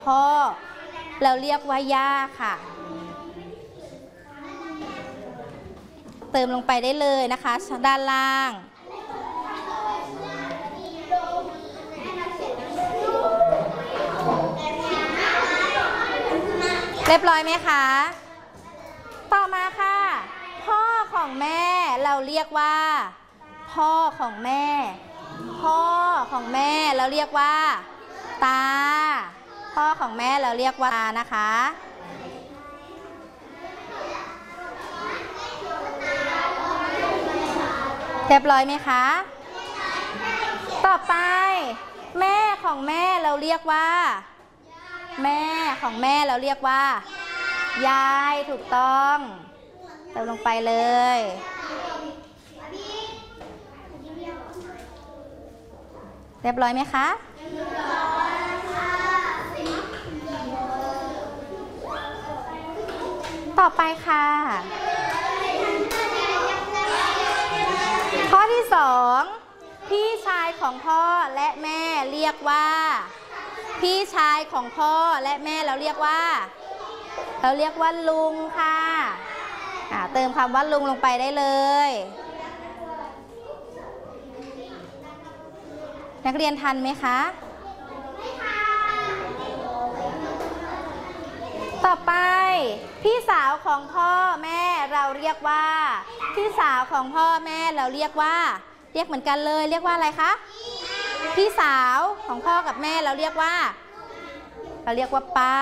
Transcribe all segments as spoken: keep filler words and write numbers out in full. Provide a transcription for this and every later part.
พ่อเราเรียกว่าย่าค่ะเติมลงไปได้เลยนะคะด้านล่างเรียบร้อยไหมคะต่อมาค่ะพ่อของแม่เราเรียกว่าพ่อของแม่พ่อของแม่เราเรียกว่าตาพ่อของแม่เราเรียกว่าตานะคะเรียบร้อยไหมคะต่อไปแม่ของแม่เราเรียกว่าแม่ของแม่เราเรียกว่ายายถูกต้องเติมลงไปเลยเรียบร้อยไหมคะต่อไปค่ะข้อที่สองพี่ชายของพ่อและแม่เรียกว่าพี่ชายของพ่อและแม่เราเรียกว่าเราเรียกว่าลุงค่ะเติมคำว่าลุงลงไปได้เลยนักเรียนทันไหมคะต่อไปพี่สาวของพ่อแม่เราเรียกว่าพี่สาวของพ่อแม่เราเรียกว่าเรียกเหมือนกันเลยเรียกว่าอะไรคะพี่สาวของพ่อกับแม่เราเรียกว่าเราเรียกว่าป้า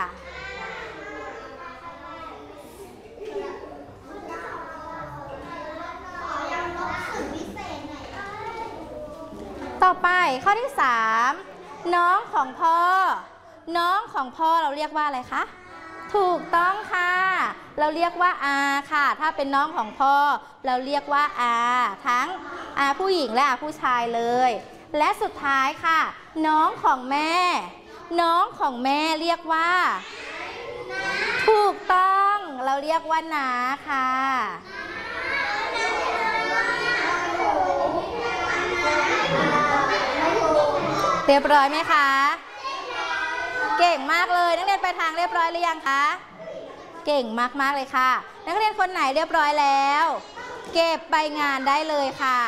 ต่อไปข้อที่สามน้องของพ่อน้องของพ่อเราเรียกว่าอะไรคะถูกต้องค่ะเราเรียกว่าอาค่ะถ้าเป็นน้องของพ่อเราเรียกว่าอาทั้งอาผู้หญิงและอาผู้ชายเลยและสุดท้ายค่ะน้องของแม่น้องของแม่เรียกว่าถูกต้องเราเรียกว่าน้าค่ะเรียบร้อยไหมคะเก่งมากเลยนักเรียนไปทางเรียบร้อยหรือยังคะเก่งมากๆเลยค่ะนักเรียนคนไหนเรียบร้อยแล้วเก็บใบงานได้เลยค่ะ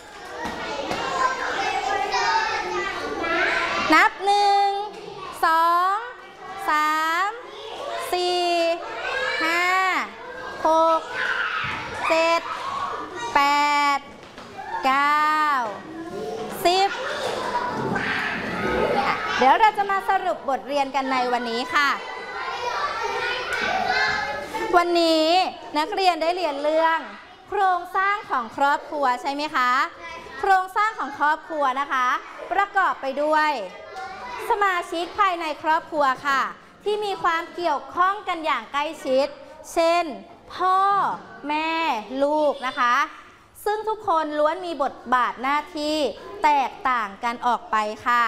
นับหนึ่งสองสามสี่ห้าหกเจ็ดแปดเก้าสิบเดี๋ยวเราจะมาสรุปบทเรียนกันในวันนี้ค่ะวันนี้นักเรียนได้เรียนเรื่องโครงสร้างของครอบครัวใช่ไหมคะโครงสร้างของครอบครัวนะคะประกอบไปด้วยสมาชิกภายในครอบครัวค่ะที่มีความเกี่ยวข้องกันอย่างใกล้ชิดเช่นพ่อแม่ลูกนะคะซึ่งทุกคนล้วนมีบทบาทหน้าที่แตกต่างกันออกไปค่ะ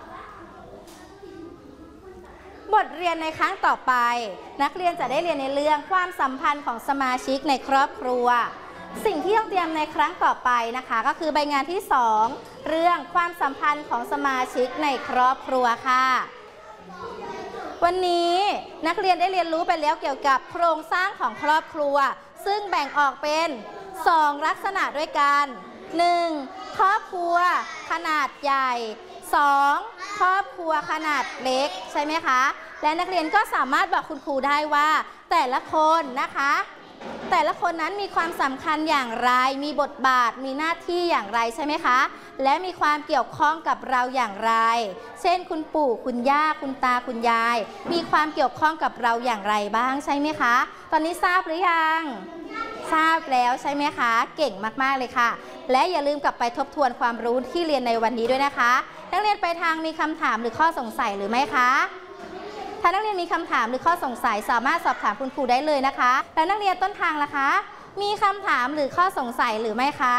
บทเรียนในครั้งต่อไปนักเรียนจะได้เรียนในเรื่องความสัมพันธ์ของสมาชิกในครอบครัวสิ่งที่ต้องเตรียมในครั้งต่อไปนะคะก็คือใบงานที่สองเรื่องความสัมพันธ์ของสมาชิกในครอบครัวค่ะวันนี้นักเรียนได้เรียนรู้ไปแล้วเกี่ยวกับโครงสร้างของครอบครัวซึ่งแบ่งออกเป็นสองลักษณะด้วยกันหนึ่งครอบครัวขนาดใหญ่สองครอบครัวขนาดเล็กใช่ไหมคะและนักเรียนก็สามารถบอกคุณครูได้ว่าแต่ละคนนะคะแต่ละคนนั้นมีความสำคัญอย่างไรมีบทบาทมีหน้าที่อย่างไรใช่ไหมคะและมีความเกี่ยวข้องกับเราอย่างไรเช่นคุณปู่คุณย่าคุณตาคุณยายมีความเกี่ยวข้องกับเราอย่างไรบ้างใช่ไหมคะตอนนี้ทราบหรือยังทราบแล้วใช่ไหมคะเก่งมากๆเลยค่ะและอย่าลืมกลับไปทบทวนความรู้ที่เรียนในวันนี้ด้วยนะคะนักเรียนไปทางมีคำถามหรือข้อสงสัยหรือไม่คะถ้านักเรียนมีคำถามหรือข้อสงสัยสามารถสอบถามคุณครูได้เลยนะคะแล้วนักเรียนต้นทางล่ะคะมีคำถามหรือข้อสงสัยหรือไม่คะ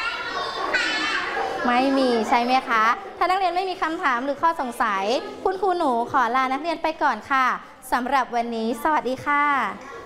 ไม่มีใช่ไหมคะถ้านักเรียนไม่มีคำถามหรือข้อสงสัยคุณครูหนูขอลานักเรียนไปก่อนค่ะสำหรับวันนี้สวัสดีค่ะ